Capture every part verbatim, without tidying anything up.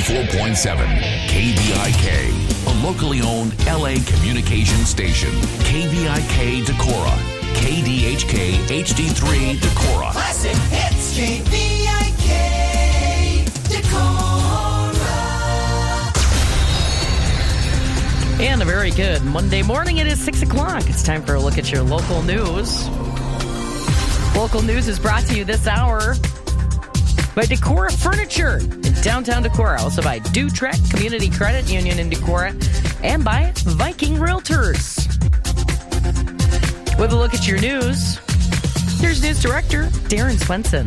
four point seven K V I K, a locally owned L A communication station. K V I K Decorah, K D H K H D three Decorah. Classic hits, K V I K Decorah. And a very good Monday morning. It is six o'clock. It's time for a look at your local news. Local news is brought to you this hour by Decorah Furniture in downtown Decorah. Also by Dutrek Community Credit Union in Decorah. And by Viking Realtors. With a look at your news, here's News Director Darren Swenson.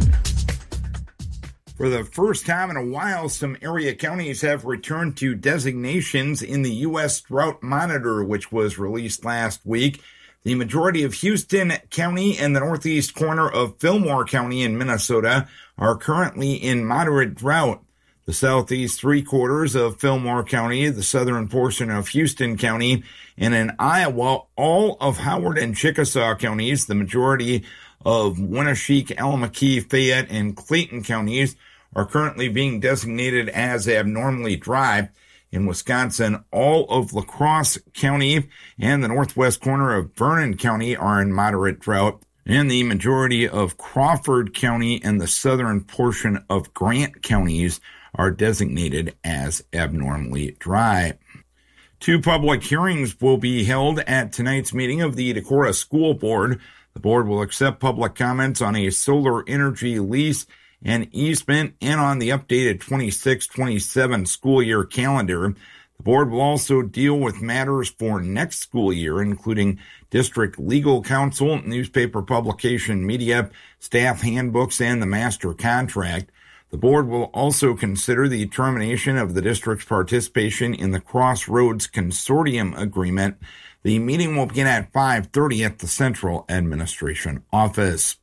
For the first time in a while, some area counties have returned to designations in the U S Drought Monitor, which was released last week. The majority of Houston County and the northeast corner of Fillmore County in Minnesota are currently in moderate drought. The southeast three quarters of Fillmore County, the southern portion of Houston County, and in Iowa, all of Howard and Chickasaw counties, the majority of Winneshiek, Allamakee, Fayette, and Clayton counties are currently being designated as abnormally dry. In Wisconsin, all of La Crosse County and the northwest corner of Vernon County are in moderate drought, and the majority of Crawford County and the southern portion of Grant counties are designated as abnormally dry. Two public hearings will be held at tonight's meeting of the Decorah School Board. The board will accept public comments on a solar energy lease and easement and on the updated twenty-six twenty-seven school year calendar. The board will also deal with matters for next school year, including district legal counsel, newspaper publication media, staff handbooks, and the master contract. The board will also consider the termination of the district's participation in the Crossroads Consortium Agreement. The meeting will begin at five thirty at the Central Administration Office.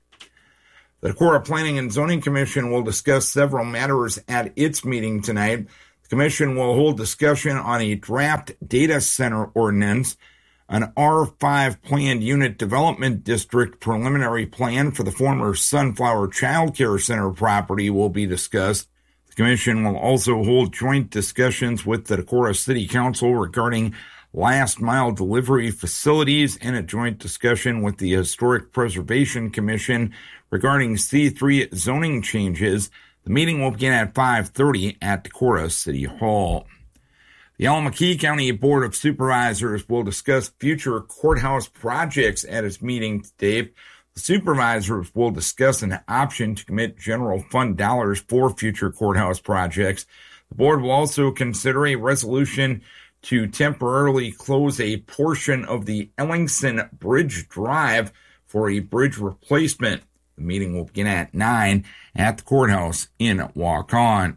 The Decorah Planning and Zoning Commission will discuss several matters at its meeting tonight. The commission will hold discussion on a draft data center ordinance, an R five planned unit development district preliminary plan for the former Sunflower Child Care Center property will be discussed. The commission will also hold joint discussions with the Decorah City Council regarding last mile delivery facilities and a joint discussion with the Historic Preservation Commission regarding C three zoning changes. The meeting will begin at five thirty at Decorah City Hall. The Allamakee County Board of Supervisors will discuss future courthouse projects at its meeting today. The supervisors will discuss an option to commit general fund dollars for future courthouse projects. The board will also consider a resolution to temporarily close a portion of the Ellingson Bridge Drive for a bridge replacement. The meeting will begin at nine at the courthouse in Waukon.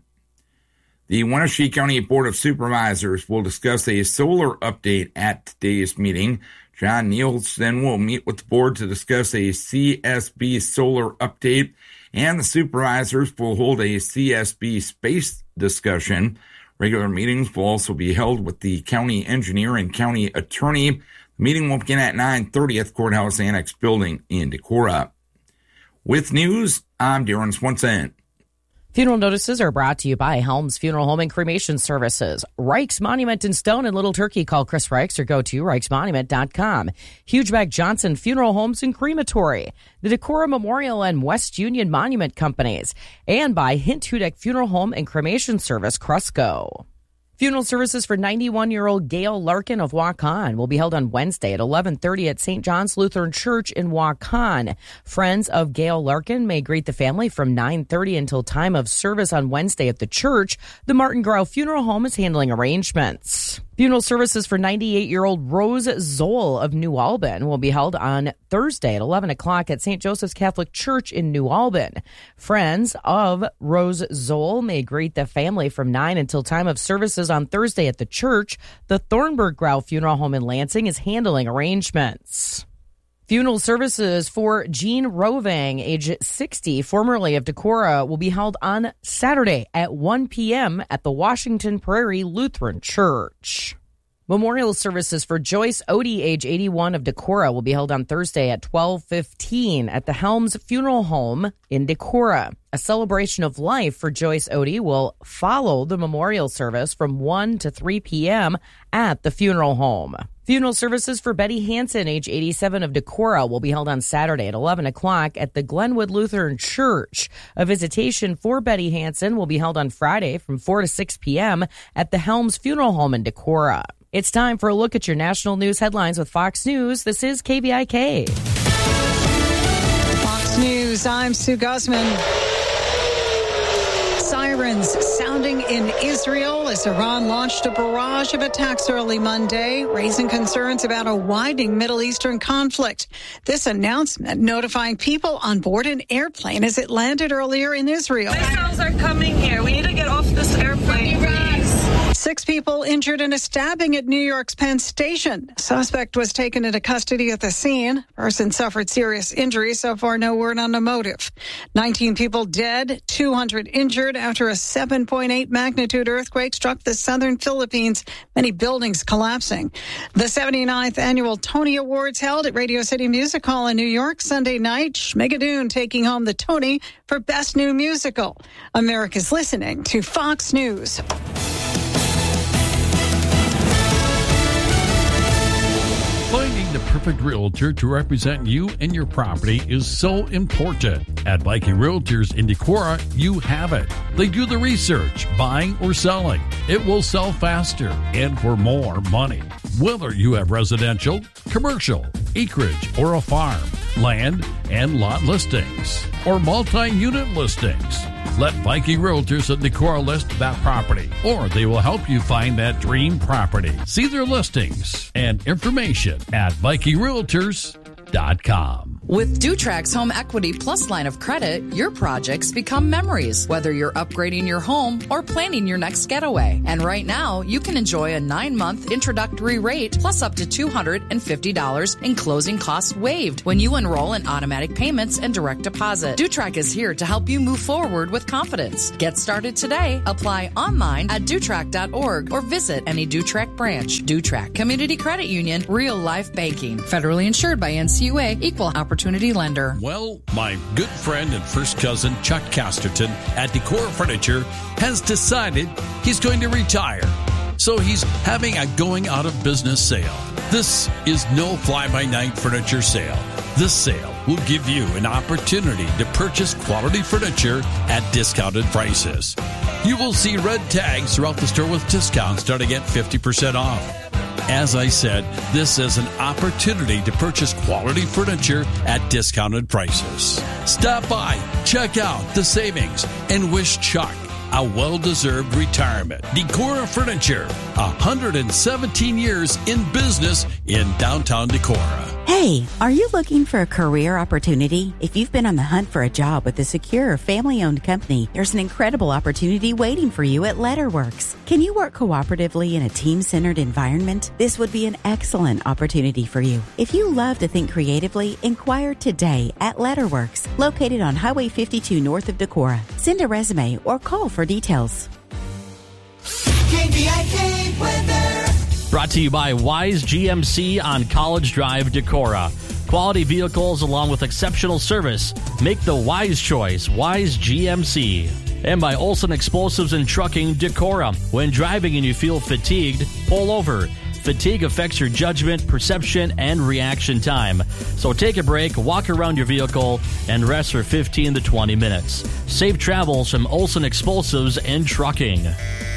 The Wenatchee County Board of Supervisors will discuss a solar update at today's meeting. John Nielsen will meet with the board to discuss a C S B solar update, and the supervisors will hold a C S B space discussion. Regular meetings will also be held with the county engineer and county attorney. The meeting will begin at nine thirty at the Courthouse Annex building in Decorah. With news, I'm Darren Swenson. Funeral notices are brought to you by Helms Funeral Home and Cremation Services. Reichs Monument in Stone and Little Turkey. Call Chris Reichs or go to reichs monument dot com. Hugeback Johnson Funeral Homes and Crematory. The Decorah Memorial and West Union Monument Companies. And by Hint Hudak Funeral Home and Cremation Service, Crusco. Funeral services for ninety-one-year-old Gail Larkin of Waukon will be held on Wednesday at eleven thirty at Saint John's Lutheran Church in Waukon. Friends of Gail Larkin may greet the family from nine thirty until time of service on Wednesday at the church. The Martin Grau Funeral Home is handling arrangements. Funeral services for ninety-eight-year-old Rose Zoll of New Albin will be held on Thursday at eleven o'clock at Saint Joseph's Catholic Church in New Albin. Friends of Rose Zoll may greet the family from nine until time of services on Thursday at the church. The Thornburg Grau Funeral Home in Lansing is handling arrangements. Funeral services for Jean Rovang, age sixty, formerly of Decorah, will be held on Saturday at one p.m. at the Washington Prairie Lutheran Church. Memorial services for Joyce Odie, age eighty-one, of Decorah, will be held on Thursday at twelve fifteen at the Helms Funeral Home in Decorah. A celebration of life for Joyce Odie will follow the memorial service from one to three p.m. at the funeral home. Funeral services for Betty Hansen, age eighty-seven, of Decorah, will be held on Saturday at eleven o'clock at the Glenwood Lutheran Church. A visitation for Betty Hansen will be held on Friday from four to six p.m. at the Helms Funeral Home in Decorah. It's time for a look at your national news headlines with Fox News. This is K V I K. Fox News, I'm Sue Guzman. Sirens sounding in Israel as Iran launched a barrage of attacks early Monday, raising concerns about a widening Middle Eastern conflict. This announcement notifying people on board an airplane as it landed earlier in Israel. Missiles are coming here. We need to get off this airplane, please. Six people injured in a stabbing at New York's Penn Station. Suspect was taken into custody at the scene. Person suffered serious injuries. So far, no word on the motive. nineteen people dead, two hundred injured after a seven point eight magnitude earthquake struck the southern Philippines, many buildings collapsing. The seventy-ninth annual Tony Awards held at Radio City Music Hall in New York Sunday night. Schmigadoon taking home the Tony for Best New Musical. America's listening to Fox News. Finding the perfect realtor to represent you and your property is so important. At Viking Realtors in Decorah, you have it. They do the research, buying or selling. It will sell faster and for more money. Whether you have residential, commercial, acreage, or a farm, land and lot listings, or multi-unit listings, let Viking Realtors at Decorah list that property, or they will help you find that dream property. See their listings and information at Viking Realtors dot com. With Dutrax Home Equity Plus line of credit, your projects become memories, whether you're upgrading your home or planning your next getaway. And right now, you can enjoy a nine-month introductory rate plus up to two hundred fifty dollars in closing costs waived when you enroll in automatic payments and direct deposit. Dutrax is here to help you move forward with confidence. Get started today. Apply online at Dutrax dot org or visit any Dutrax branch. Dutrax Community Credit Union, real life banking. Federally insured by N C U A, equal opportunity lender. Well, my good friend and first cousin Chuck Casterton at Decorah Furniture has decided he's going to retire. So he's having a going out of business sale. This is no fly-by-night furniture sale. This sale will give you an opportunity to purchase quality furniture at discounted prices. You will see red tags throughout the store with discounts starting at fifty percent off. As I said, this is an opportunity to purchase quality furniture at discounted prices. Stop by, check out the savings, and wish Chuck a well-deserved retirement. Decorah Furniture, one hundred seventeen years in business in downtown Decorah. Hey, are you looking for a career opportunity? If you've been on the hunt for a job with a secure, family-owned company, there's an incredible opportunity waiting for you at Letterworks. Can you work cooperatively in a team-centered environment? This would be an excellent opportunity for you. If you love to think creatively, inquire today at Letterworks, located on Highway fifty-two north of Decorah. Send a resume or call for details. K V I K weather. Brought to you by Wise G M C on College Drive, Decorah. Quality vehicles along with exceptional service. Make the wise choice, Wise G M C. And by Olson Explosives and Trucking, Decorah. When driving and you feel fatigued, pull over. Fatigue affects your judgment, perception, and reaction time. So take a break, walk around your vehicle, and rest for fifteen to twenty minutes. Safe travels from Olson Explosives and Trucking.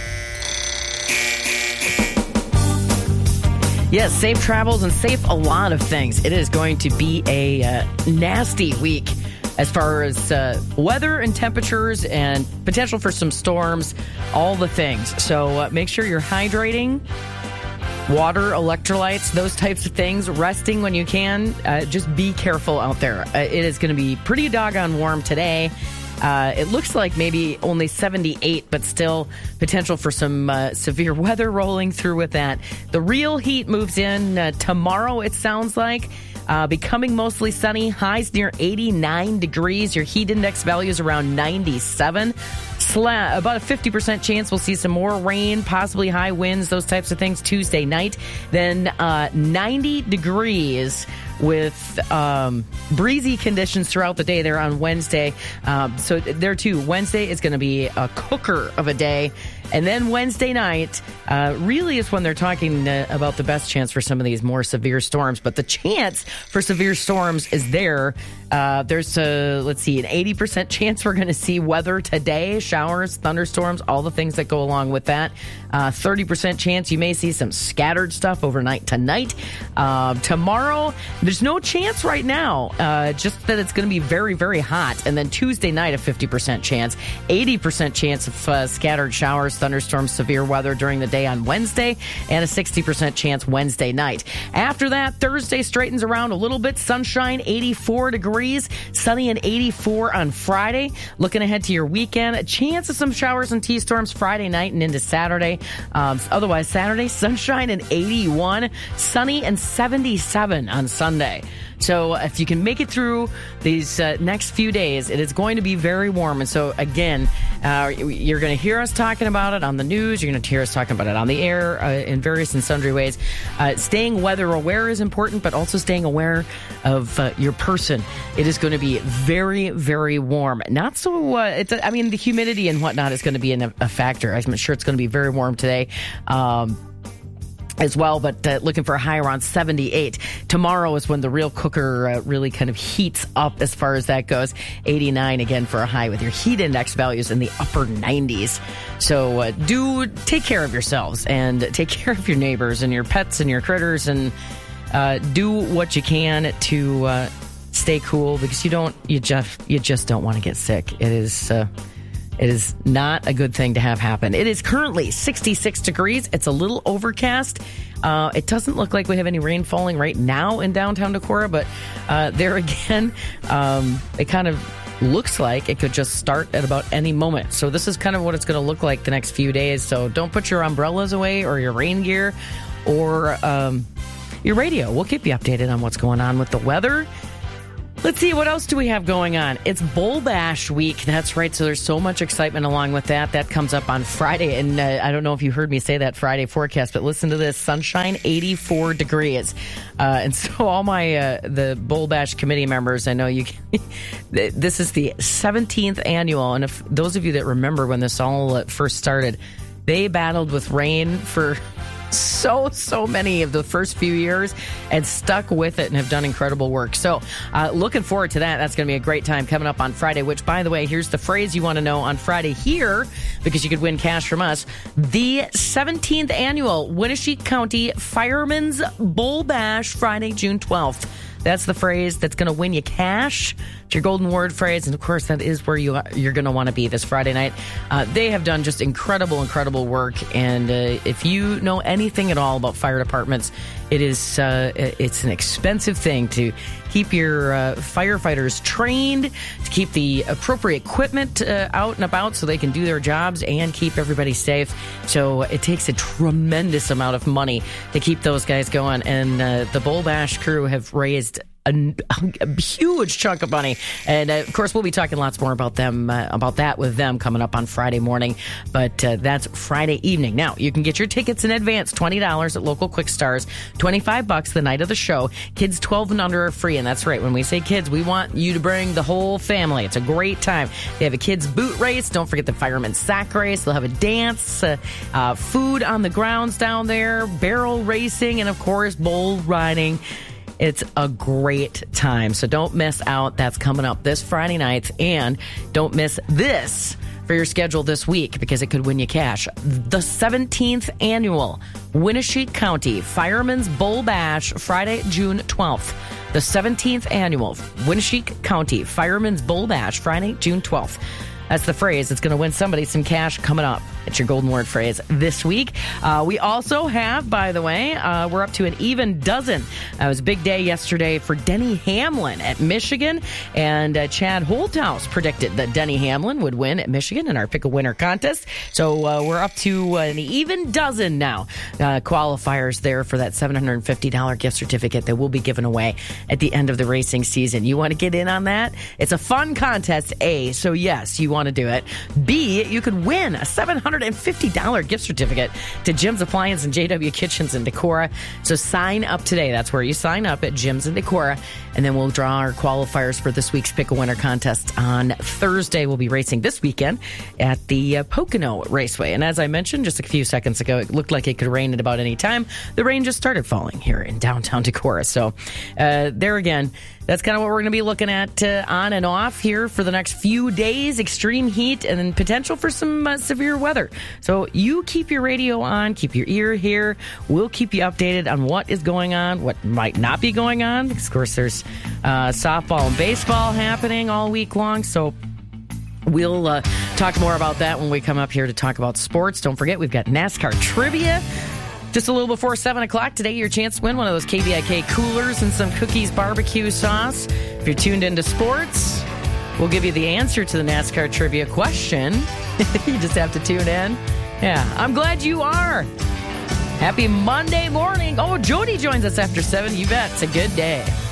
Yes, safe travels and safe a lot of things. It is going to be a uh, nasty week as far as uh, weather and temperatures and potential for some storms, all the things. So uh, make sure you're hydrating, water, electrolytes, those types of things, resting when you can. Uh, just be careful out there. Uh, it is going to be pretty doggone warm today. Uh, it looks like maybe only seventy-eight, but still potential for some uh, severe weather rolling through with that. The real heat moves in uh, tomorrow, it sounds like. Uh, becoming mostly sunny, highs near eighty-nine degrees. Your heat index value is around ninety-seven. Sla- about a fifty percent chance we'll see some more rain, possibly high winds, those types of things Tuesday night. Then uh, ninety degrees with um, breezy conditions throughout the day there on Wednesday. Um, so there too, Wednesday is going to be a cooker of a day. And then Wednesday night uh, really is when they're talking uh, about the best chance for some of these more severe storms. But the chance for severe storms is there. Uh, there's, a, let's see, an eighty percent chance we're going to see weather today, showers, thunderstorms, all the things that go along with that. Uh, thirty percent chance you may see some scattered stuff overnight tonight. Uh, tomorrow, there's no chance right now, uh, just that it's going to be very, very hot. And then Tuesday night, a fifty percent chance, eighty percent chance of uh, scattered showers, thunderstorms, severe weather during the day on Wednesday, and a sixty percent chance Wednesday night. After that, Thursday straightens around a little bit. Sunshine, eighty-four degrees, sunny and eighty-four on Friday. Looking ahead to your weekend, a chance of some showers and T-storms Friday night and into Saturday. Um, otherwise, Saturday, sunshine and eighty-one, sunny and seventy-seven on Sunday. So if you can make it through these uh, next few days, it is going to be very warm. And so, again, uh, you're going to hear us talking about it on the news. You're going to hear us talking about it on the air uh, in various and sundry ways. Uh, staying weather aware is important, but also staying aware of uh, your person. It is going to be very, very warm. Not so, uh, it's, I mean, the humidity and whatnot is going to be an, a factor. I'm sure it's going to be very warm today. Um, as well, but uh, looking for a high around seventy-eight. Tomorrow is when the real cooker uh, really kind of heats up as far as that goes. eighty-nine again for a high with your heat index values in the upper nineties. So uh, do take care of yourselves and take care of your neighbors and your pets and your critters, and uh, do what you can to uh, stay cool, because you don't, you just, you just don't want to get sick. It is, uh, It is not a good thing to have happen. It is currently sixty-six degrees. It's a little overcast. Uh, it doesn't look like we have any rain falling right now in downtown Decorah, but uh, there again, um, it kind of looks like it could just start at about any moment. So this is kind of what it's going to look like the next few days. So don't put your umbrellas away or your rain gear or um, your radio. We'll keep you updated on what's going on with the weather. Let's see, what else do we have going on? It's Bull Bash week. That's right. So there's so much excitement along with that. That comes up on Friday. And uh, I don't know if you heard me say that Friday forecast, but listen to this. Sunshine, eighty-four degrees. Uh, and so all my, uh, the Bull Bash committee members, I know you can, this is the seventeenth annual. And if those of you that remember when this all first started, they battled with rain for so, so many of the first few years and stuck with it and have done incredible work. So uh, looking forward to that. That's going to be a great time coming up on Friday, which, by the way, here's the phrase you want to know on Friday here, because you could win cash from us. The seventeenth annual Winneshiek County Firemen's Bull Bash, Friday, June twelfth. That's the phrase that's going to win you cash. It's your golden word phrase. And, of course, that is where you are, you're going to want to be this Friday night. Uh, they have done just incredible, incredible work. And uh, if you know anything at all about fire departments, it is uh, it's an expensive thing to keep your uh, firefighters trained, to keep the appropriate equipment uh, out and about so they can do their jobs and keep everybody safe. So it takes a tremendous amount of money to keep those guys going. And uh, the Bull Bash crew have raised A, a huge chunk of money, and uh, of course we'll be talking lots more about them uh, about that with them coming up on Friday morning. But uh, that's Friday evening. Now you can get your tickets in advance, twenty dollars at local Quick Stars, twenty-five bucks the night of the show. Kids twelve and under are free, and that's right. When we say kids, we want you to bring the whole family. It's a great time. They have a kids boot race. Don't forget the fireman's sack race. They'll have a dance, uh, uh, food on the grounds down there, barrel racing, and of course bull riding. It's a great time, so don't miss out. That's coming up this Friday night, and don't miss this for your schedule this week, because it could win you cash. The seventeenth annual Winneshiek County Firemen's Bull Bash, Friday, June twelfth. The seventeenth annual Winneshiek County Firemen's Bull Bash, Friday, June twelfth. That's the phrase that's going to win somebody some cash coming up. It's your golden word phrase this week. Uh, we also have, by the way, uh, we're up to an even dozen. Uh, it was a big day yesterday for Denny Hamlin at Michigan, and uh, Chad Holthouse predicted that Denny Hamlin would win at Michigan in our Pick a Winner contest. So uh, we're up to an even dozen now uh, qualifiers there for that seven hundred fifty dollars gift certificate that will be given away at the end of the racing season. You want to get in on that? It's a fun contest, A, so yes, you want to do it. B, you could win a seven hundred fifty dollars gift certificate to Jim's Appliance and J W Kitchens in Decorah. So sign up today. That's where you sign up at Jim's in Decorah, and then we'll draw our qualifiers for this week's Pick a Winner contest on Thursday. We'll be racing this weekend at the uh, Pocono Raceway. And as I mentioned just a few seconds ago, it looked like it could rain at about any time. The rain just started falling here in downtown Decorah. So uh, there again, that's kind of what we're going to be looking at uh, on and off here for the next few days. Extreme heat and then potential for some uh, severe weather. So you keep your radio on, keep your ear here. We'll keep you updated on what is going on, what might not be going on. Of course, there's uh, softball and baseball happening all week long. So we'll uh, talk more about that when we come up here to talk about sports. Don't forget, we've got NASCAR trivia. Just a little before seven o'clock today, your chance to win one of those K B I K coolers and some Cookies barbecue sauce. If you're tuned into sports, we'll give you the answer to the NASCAR trivia question. You just have to tune in. Yeah, I'm glad you are. Happy Monday morning. Oh, Jody joins us after seven. You bet. It's a good day.